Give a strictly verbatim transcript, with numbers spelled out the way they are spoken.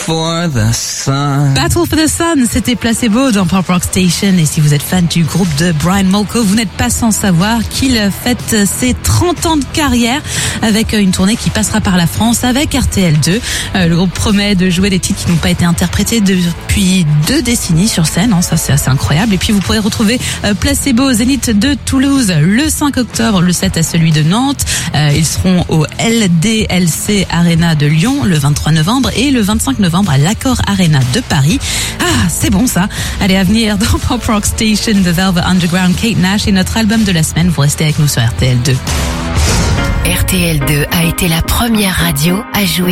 for the Sun. Battle for the Sun, c'était Placebo dans Pop Rock Station. Et si vous êtes fan du groupe de Brian Molko, vous n'êtes pas sans savoir qu'il fête ses trente ans de carrière avec une tournée qui passera par la France avec R T L deux. Euh, le groupe promet de jouer des titres qui n'ont pas été interprétés depuis deux décennies sur scène. Hein, ça, c'est assez incroyable. Et puis, vous pourrez retrouver euh, Placebo au Zénith de Toulouse le cinq octobre, le sept à celui de Nantes. Euh, ils seront au L D L C Arena de Lyon le vingt-trois novembre et le vingt-cinq novembre à l'Accor Arena de Paris. Ah, c'est bon ça. Allez, à venir dans Pop Rock Station, The Velvet Underground, Kate Nash et notre album de la semaine. Vous restez avec nous sur R T L deux. R T L deux a été la première radio à jouer